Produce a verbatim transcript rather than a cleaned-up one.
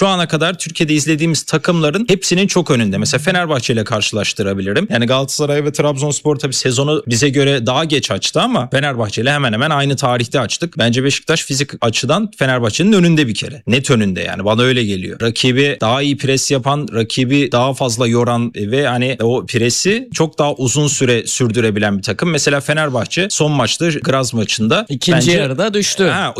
şu ana kadar Türkiye'de izlediğimiz takımların hepsinin çok önünde. Mesela Fenerbahçe ile karşılaştırabilirim. Yani Galatasaray ve Trabzonspor tabii sezonu bize göre daha geç açtı ama Fenerbahçe ile hemen hemen aynı tarihte açtık. Bence Beşiktaş fizik açıdan Fenerbahçe'nin önünde bir kere. Net önünde yani. Bana öyle geliyor. Rakibi daha iyi pres yapan, rakibi daha fazla yoran ve hani o presi çok daha uzun süre sürdürebilen bir takım. Mesela Fenerbahçe son maçta Graz maçında İkinci bence, yarıda düştü. Ha,